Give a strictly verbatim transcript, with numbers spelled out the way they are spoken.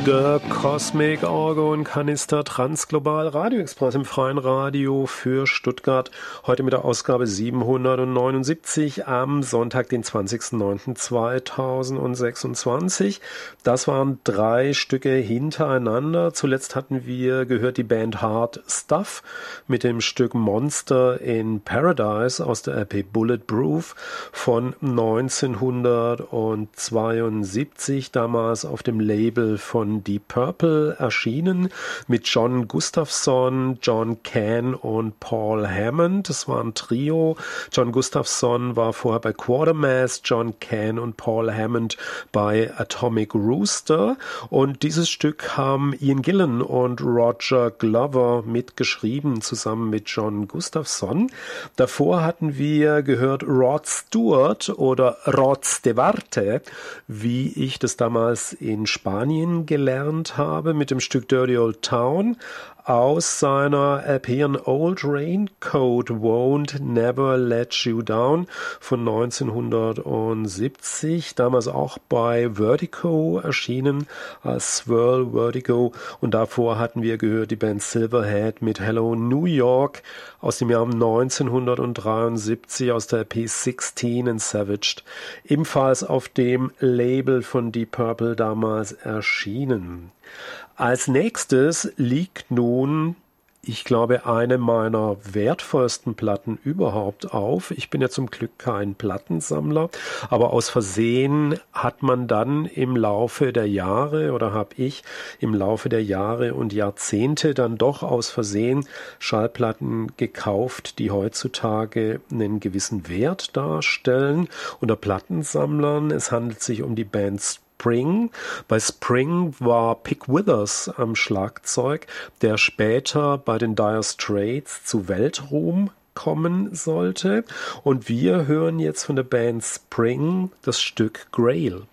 Der Cosmic Orgon Kanister Transglobal Radio Express im freien Radio für Stuttgart. Heute mit der Ausgabe siebenhundertneunundsiebzig am Sonntag, den zwanzigsten neunten zweitausendsechsundzwanzig. Das waren drei Stücke hintereinander. Zuletzt hatten wir gehört die Band Hard Stuff mit dem Stück Monster in Paradise aus der L P Bulletproof von neunzehnhundertzweiundsiebzig, damals auf dem Label von Deep Purple erschienen, mit John Gustafson, John Cann und Paul Hammond. Das war ein Trio. John Gustafson war vorher bei Quatermass, John Cann und Paul Hammond bei Atomic Rooster. Und dieses Stück haben Ian Gillan und Roger Glover mitgeschrieben, zusammen mit John Gustafson. Davor hatten wir gehört Rod Stewart oder Rod Stewarte, wie ich das damals in Spanien gelernt habe, mit dem Stück Dirty Old Town aus seiner L P An Old Raincoat Won't Never Let You Down von neunzehnhundertsiebzig, damals auch bei Vertigo erschienen als Swirl Vertigo, und davor hatten wir gehört die Band Silverhead mit Hello New York aus dem Jahr neunzehnhundertdreiundsiebzig aus der L P sixteen and Savaged, ebenfalls auf dem Label von Deep Purple damals erschienen. Als nächstes liegt nun, ich glaube, eine meiner wertvollsten Platten überhaupt auf. Ich bin ja zum Glück kein Plattensammler, aber aus Versehen hat man dann im Laufe der Jahre oder habe ich im Laufe der Jahre und Jahrzehnte dann doch aus Versehen Schallplatten gekauft, die heutzutage einen gewissen Wert darstellen. Unter Plattensammlern, es handelt sich um die Band Spring. Bei Spring war Pick Withers am Schlagzeug, der später bei den Dire Straits zu Weltruhm kommen sollte. Und wir hören jetzt von der Band Spring das Stück Grail.